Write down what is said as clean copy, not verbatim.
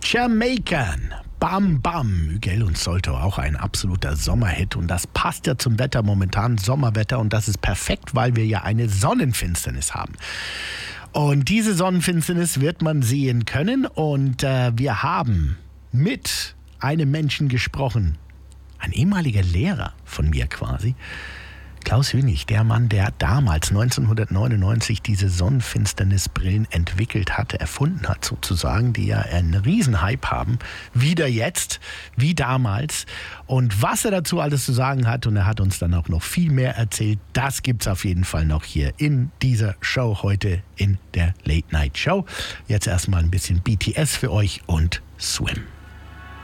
Jamaican. Bam Bam, Miguel und Solto, auch ein absoluter Sommerhit und das passt ja zum Wetter momentan, Sommerwetter und das ist perfekt, weil wir ja eine Sonnenfinsternis haben. Und diese Sonnenfinsternis wird man sehen können und wir haben mit einem Menschen gesprochen, ein ehemaliger Lehrer von mir quasi, Klaus Hünig, der Mann, der damals 1999 diese Sonnenfinsternisbrillen entwickelt hatte, erfunden hat sozusagen, die ja einen Riesenhype haben, wieder jetzt, wie damals. Und was er dazu alles zu sagen hat, und er hat uns dann auch noch viel mehr erzählt, das gibt's auf jeden Fall noch hier in dieser Show heute in der Late Night Show. Jetzt erstmal ein bisschen BTS für euch und Swim.